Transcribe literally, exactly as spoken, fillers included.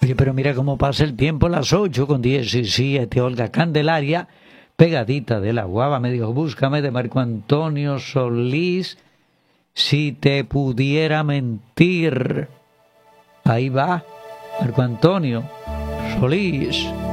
Oye, pero mira cómo pasa el tiempo, las ocho con diecisiete. Olga Candelaria, pegadita de la guava, me dijo, búscame de Marco Antonio Solís, si te pudiera mentir. Ahí va, Marco Antonio Solís.